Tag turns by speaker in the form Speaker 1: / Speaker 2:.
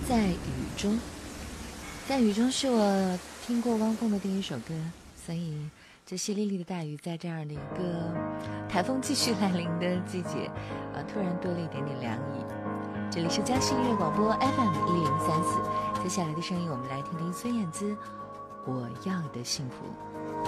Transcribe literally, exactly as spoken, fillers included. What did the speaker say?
Speaker 1: 在雨中。在雨中是我听过汪峰的第一首歌，所以这淅沥沥的大雨在这样的一个台风继续来临的季节，呃，突然多了一点点凉意。这里是江西音乐广播 F M 一零三四，接下来的声音我们来听听孙燕姿《我要的幸福》。